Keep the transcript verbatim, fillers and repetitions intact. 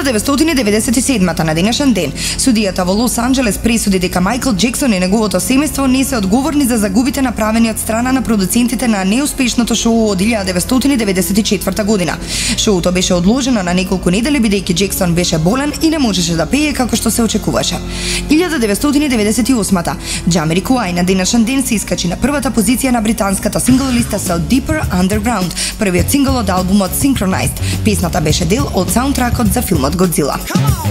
деветстотини деветдесет и седмата на денешен ден, судијата во Лос Анџелес пресуди дека Мајкл Џексон и неговото семејство не се одговорни за загубите направени од страна на продуцентите на неуспешното шоу од илјада деветстотини деветдесет и четврта година. Шоуто беше одложено на неколку недели бидејќи Џексон беше болен и не можеше да пее како што се очекуваше. илјада деветстотини деветдесет и осмата Джамирикуај на денешен ден се искачи на првата позиција на британската сингл листа со Deeper Underground, првиот сингл од албумот Synchronized. Песната беше дел од саундтракот за филмот Годзила.